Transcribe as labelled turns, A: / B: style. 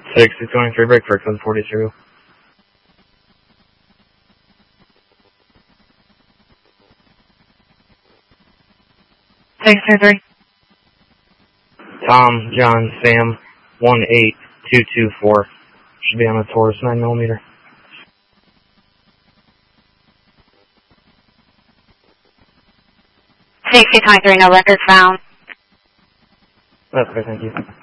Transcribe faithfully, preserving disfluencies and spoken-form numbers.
A: sixty twenty-three, break for code forty-two.
B: six two three.
A: Tom, John, Sam, one eight two two four. Should be on a Taurus nine millimeter.
B: sixty twenty-three, no records found.
A: That's okay, thank you.